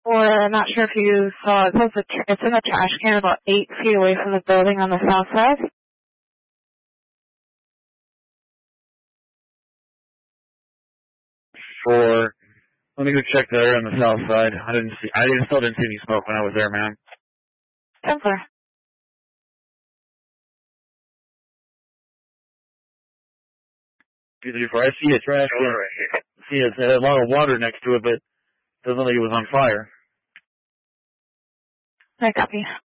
Or I'm not sure if you saw, it's in the trash can about 8 feet away from the building on the south side. Let me go check there on the south side. I still didn't see any smoke when I was there, man. Templar. I see a trash can. I see a lot of water next to it, but it doesn't look like it was on fire. I copy.